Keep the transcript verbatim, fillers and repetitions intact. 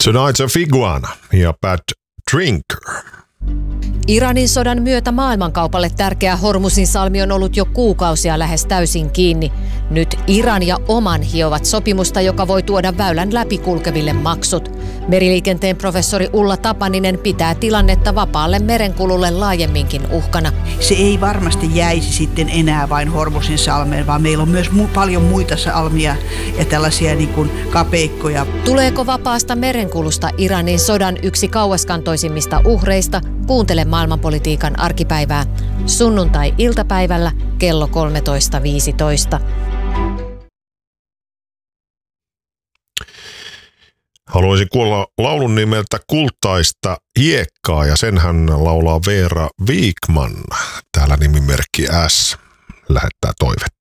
Tonight's a Figuana ja Bad Drinker. Iranin sodan myötä maailmankaupalle tärkeä Hormuzin salmi on ollut jo kuukausia lähes täysin kiinni. Nyt Iran ja Oman hiovat sopimusta, joka voi tuoda väylän läpikulkeville maksut. Meriliikenteen professori Ulla Tapaninen pitää tilannetta vapaalle merenkululle laajemminkin uhkana. Se ei varmasti jäisi sitten enää vain Hormuzin salmeen, vaan meillä on myös mu- paljon muita salmia ja tällaisia niin kuin kapeikkoja. Tuleeko vapaasta merenkulusta Iranin sodan yksi kauaskantoisimmista uhreista? Kuuntele maailmanpolitiikan arkipäivää sunnuntai-iltapäivällä kello kolmetoista viisitoista. Haluaisin kuulla laulun nimeltä Kultaista hiekkaa ja sen hän laulaa Veera Wikman. Täällä nimimerkki S lähettää toivetta.